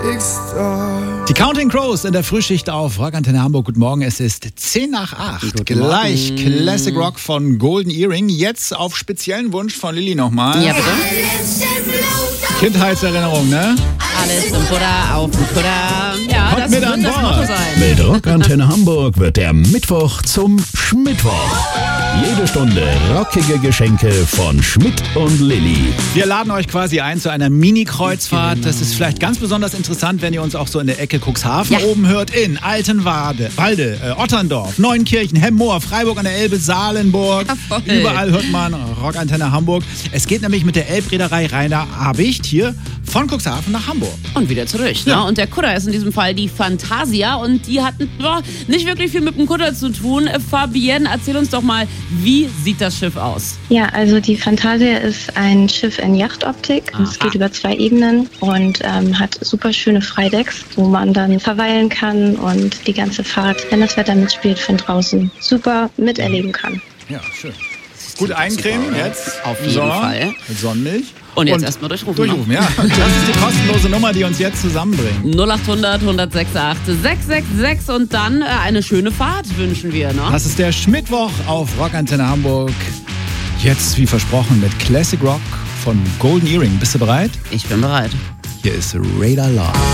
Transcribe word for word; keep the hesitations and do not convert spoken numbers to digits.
Die Counting Crows in der Frühschicht auf Rockantenne Hamburg. Guten Morgen, es ist zehn nach acht. Guten Gleich Morgen. Classic Rock von Golden Earring. Jetzt auf speziellen Wunsch von Lilly nochmal. Ja, bitte. Kindheitserinnerung, ne? Alles im Butter, auf dem Kutter. Ja, Kommt das mit wird an das Bord. Motto sein. Mit Rockantenne Hamburg wird der Mittwoch zum Schmittwoch. Jede Stunde rockige Geschenke von Schmidt und Lilly. Wir laden euch quasi ein zu einer Mini-Kreuzfahrt. Das ist vielleicht ganz besonders interessant, wenn ihr uns auch so in der Ecke Cuxhaven Ja. oben hört. In Altenwalde, Walde, äh, Otterndorf, Neunkirchen, Hemmoor, Freiburg an der Elbe, Salenburg. Jawohl. Überall hört man Rockantenne Hamburg. Es geht nämlich mit der Elbreederei Rainer Abicht hier von Cuxhaven nach Hamburg. Und wieder zurück. Ja. Ne? Und der Kutter ist in diesem Fall die Fantasia. Und die hatten boah, nicht wirklich viel mit dem Kutter zu tun. Äh, Fabienne, erzähl uns doch mal, wie sieht das Schiff aus? Ja, also die Fantasia ist ein Schiff in Yachtoptik. Aha. Es geht über zwei Ebenen und ähm, hat super schöne Freidecks, wo man dann verweilen kann und die ganze Fahrt, wenn das Wetter mitspielt, von draußen super miterleben kann. Ja, schön. Gut eincremen jetzt. Auf im jeden Sommer Fall. Mit Sonnenmilch. Und jetzt erstmal durchrufen. Durchrufen, ja. Das ist die kostenlose Nummer, die uns jetzt zusammenbringt. null acht hundert, hundertsechsundachtzig, sechshundertsechsundsechzig und dann äh, eine schöne Fahrt wünschen wir. Ne? Das ist der Schmittwoch auf Rockantenne Hamburg. Jetzt, wie versprochen, mit Classic Rock von Golden Earring. Bist du bereit? Ich bin bereit. Hier ist Radar Love.